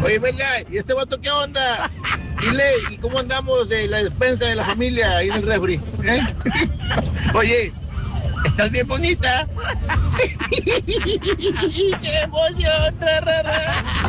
Oye, ¿verdad? ¿Y este vato qué onda? Dile, ¿y cómo andamos de la despensa de la familia ahí en el refri? ¿Eh? Oye, estás bien bonita. ¡Qué emoción! Ra, ra, ra.